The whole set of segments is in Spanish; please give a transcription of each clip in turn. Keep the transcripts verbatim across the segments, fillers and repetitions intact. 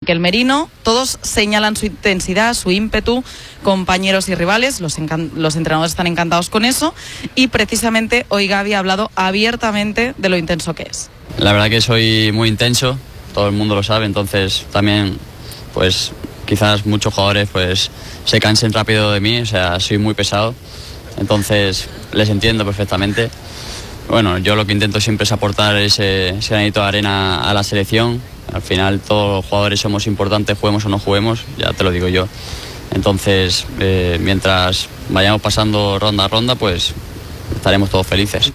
Mikel Merino. Todos señalan su intensidad, su ímpetu, compañeros y rivales, los, los entrenadores están encantados con eso, y precisamente hoy Gavi ha hablado abiertamente de lo intenso que es. La verdad que soy muy intenso, todo el mundo lo sabe, entonces también pues quizás muchos jugadores pues se cansen rápido de mí, o sea, soy muy pesado, entonces les entiendo perfectamente. Bueno, yo lo que intento siempre es aportar ese, ese granito de arena a la selección. Al final todos los jugadores somos importantes, juguemos o no juguemos, ya te lo digo yo. Entonces, eh, mientras vayamos pasando ronda a ronda, pues estaremos todos felices.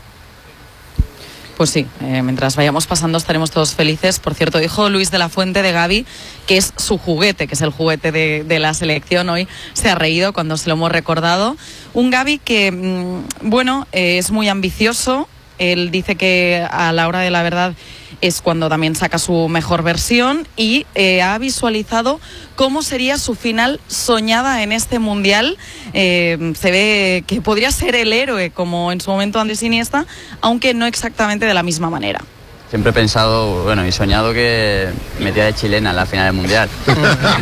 Pues sí, eh, mientras vayamos pasando estaremos todos felices. Por cierto, dijo Luis de la Fuente de Gavi que es su juguete, que es el juguete de, de la selección. Hoy se ha reído cuando se lo hemos recordado. Un Gavi que, mmm, bueno, eh, es muy ambicioso. Él dice que a la hora de la verdad es cuando también saca su mejor versión, y eh, ha visualizado cómo sería su final soñada en este Mundial. Eh, se ve que podría ser el héroe, como en su momento Andrés Iniesta, aunque no exactamente de la misma manera. Siempre he pensado, bueno, y soñado que metía de chilena en la final del Mundial. Pero,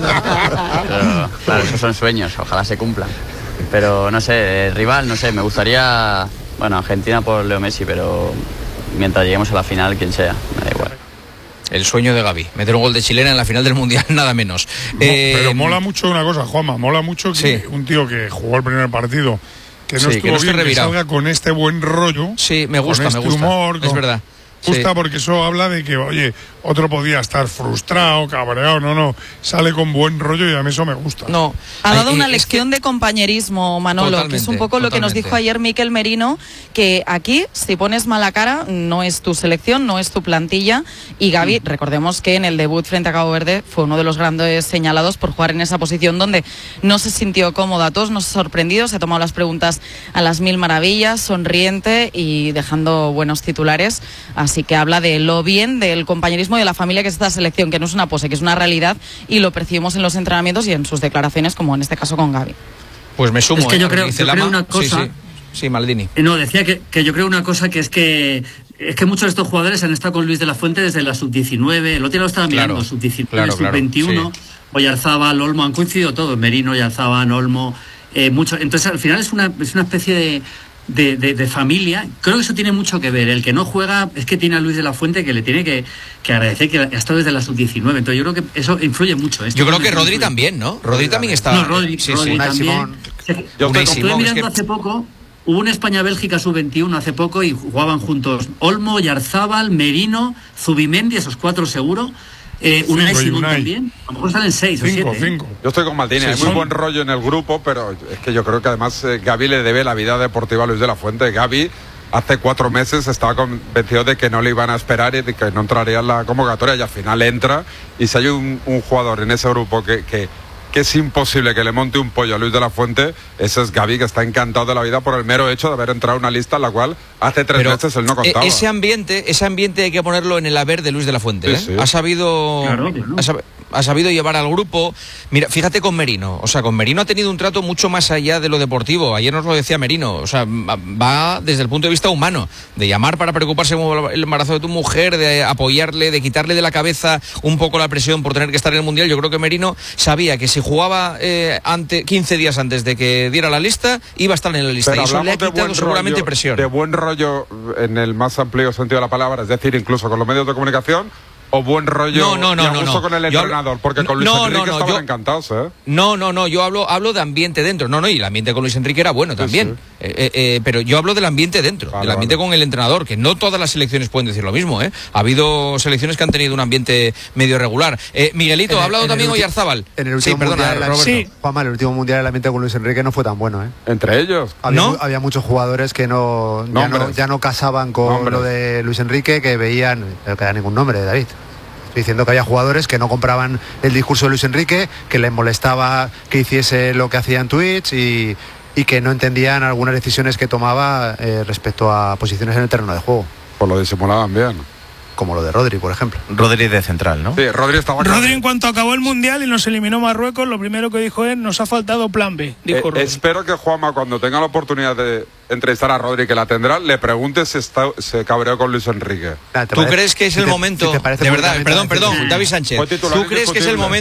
claro, esos son sueños, ojalá se cumplan. Pero no sé, el rival, no sé, me gustaría... Bueno, Argentina por Leo Messi, pero mientras lleguemos a la final, quien sea, me da igual. El sueño de Gavi, meter un gol de chilena en la final del Mundial, nada menos. No, eh, pero mola mucho una cosa, Juanma, mola mucho que sí. Un tío que jugó el primer partido, que no sí, estuvo que no bien, revirado. Que salga con este buen rollo. Sí, me gusta, con me este gusta. humor, es con... verdad. gusta sí. Porque eso habla de que, oye, otro podía estar frustrado, cabreado, no, no, sale con buen rollo y a mí eso me gusta. No, ha dado Ay, una es lección que... de compañerismo, Manolo, que es un poco lo que nos dijo ayer Mikel Merino, que aquí, si pones mala cara, no es tu selección, no es tu plantilla, y Gavi, mm. recordemos que en el debut frente a Cabo Verde fue uno de los grandes señalados por jugar en esa posición donde no se sintió cómodo. A todos nos ha sorprendido, se ha tomado las preguntas a las mil maravillas, sonriente y dejando buenos titulares, así que habla de lo bien del compañerismo y de la familia que es esta selección, que no es una pose, que es una realidad, y lo percibimos en los entrenamientos y en sus declaraciones, como en este caso con Gavi. Pues me sumo. Es que yo ¿eh? creo, yo creo una cosa... Sí, sí. Sí, Maldini. No, decía que, que yo creo una cosa, que es que es que muchos de estos jugadores han estado con Luis de la Fuente desde la sub diecinueve, el otro día lo estaba mirando, claro, sub diecinueve, claro, sub veintiuno, claro, sí. Oyarzábal, Olmo, han coincidido todos, Merino, Oyarzábal, Olmo, eh, mucho. Entonces al final es una, es una especie de... De, de, de familia. Creo que eso tiene mucho que ver. El que no juega es que tiene a Luis de la Fuente, que le tiene que, que agradecer que ha estado desde la sub diecinueve. Entonces yo creo que eso influye mucho. Yo creo que Rodri también, ¿no? Rodri también está. No, Rodri, sí, Rodri sí. también. Yo estoy, estuve mirando es que... hace poco. Hubo un España-Bélgica sub veintiuno hace poco y jugaban juntos Olmo, Oyarzábal, Merino, Zubimendi, esos cuatro seguro. Eh, Unai Simón también. A lo mejor salen seis cinco, o siete. Cinco. Yo estoy con Maldini, sí, hay muy son... buen rollo en el grupo, pero es que yo creo que además eh, Gavi le debe la vida deportiva a Luis de la Fuente. Gavi hace cuatro meses estaba convencido de que no le iban a esperar y de que no entraría en la convocatoria, y al final entra. Y si hay un, un jugador en ese grupo que... que que es imposible que le monte un pollo a Luis de la Fuente, ese es Gavi, que está encantado de la vida por el mero hecho de haber entrado en una lista en la cual hace tres Pero meses él no contaba. Ese ambiente, ese ambiente hay que ponerlo en el haber de Luis de la Fuente, ¿eh? Sí, sí. Ha sabido claro, claro. Ha, sab ha sabido llevar al grupo. Mira, fíjate con Merino, o sea, con Merino ha tenido un trato mucho más allá de lo deportivo. Ayer nos lo decía Merino, o sea, va desde el punto de vista humano, de llamar para preocuparse por el embarazo de tu mujer, de apoyarle, de quitarle de la cabeza un poco la presión por tener que estar en el Mundial. Yo creo que Merino sabía que si jugaba eh, ante, quince días antes de que diera la lista, iba a estar en la lista. Pero y eso le ha quitado seguramente rollo, presión. De buen rollo en el más amplio sentido de la palabra, es decir, incluso con los medios de comunicación, o buen rollo no, no, no, y a gusto no, no. con el entrenador, porque con Luis no, Enrique no, no, estaban yo, encantados, ¿eh? No, no, no, yo hablo hablo de ambiente dentro. No, no, y el ambiente con Luis Enrique era bueno también. Sí, sí. Eh, eh, pero yo hablo del ambiente dentro, vale, del ambiente vale. con el entrenador, que no todas las selecciones pueden decir lo mismo, ¿eh? Ha habido selecciones que han tenido un ambiente medio regular. Eh, Miguelito, ha hablado también Oyarzábal. En el último sí, perdona, mundial, Roberto. Sí. Juanma, en el último mundial el ambiente con Luis Enrique no fue tan bueno, ¿eh? Entre ellos. Había, ¿No? mu había muchos jugadores que no ya, no ya no casaban con Nombres. lo de Luis Enrique, que veían, no queda ningún nombre, David. Estoy diciendo que había jugadores que no compraban el discurso de Luis Enrique, que les molestaba que hiciese lo que hacía en Twitch y, y que no entendían algunas decisiones que tomaba eh, respecto a posiciones en el terreno de juego. Pues lo disimulaban bien. Como lo de Rodri, por ejemplo. Rodri de central, ¿no? Sí, Rodri estaba... Rodri, en cuanto acabó el Mundial y nos eliminó Marruecos, lo primero que dijo es: nos ha faltado plan B, dijo eh, Rodri. Espero que Juanma, cuando tenga la oportunidad de entrevistar a Rodri, que la tendrá, le pregunte si está, se cabreó con Luis Enrique. ¿Tú crees que es el momento? De verdad, perdón, perdón, David Sánchez. ¿Tú crees que es el momento?